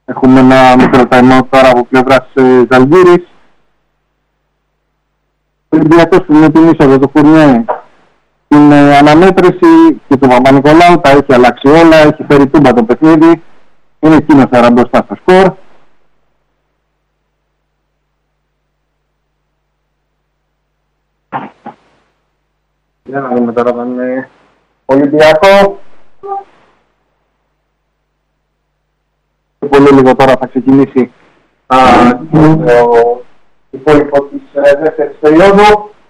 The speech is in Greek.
Έχουμε ένα μικρό time-out τώρα από πλευράς Ζαλγκίρης. Ο Ολυμπιακός που είναι την είσοδο του Φουρνιέ την αναμέτρηση και του Παπα-Νικολάου τα έχει αλλάξει όλα, έχει φέρει τούμπα το παιχνίδι, είναι εκείνος τώρα μπροστά στο σκορ. Για να δούμε τώρα τον Ολυμπιακό. Πολύ λίγο τώρα θα ξεκινήσει το υπόλοιπο της δεύτερης περίοδου.